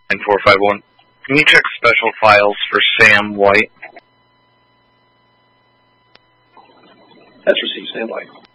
9451. Can you check special files for Sam White? That's received. Stand by.